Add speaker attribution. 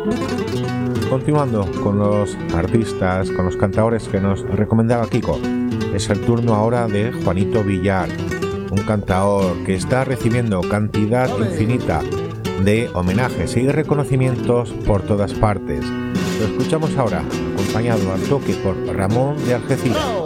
Speaker 1: Continuando con los artistas, con los cantadores que nos recomendaba Kiko, es el turno ahora de Juanito Villar, un cantador que está recibiendo cantidad infinita de homenajes y reconocimientos por todas partes. Lo escuchamos ahora, acompañado al toque por Ramón de Algeciras.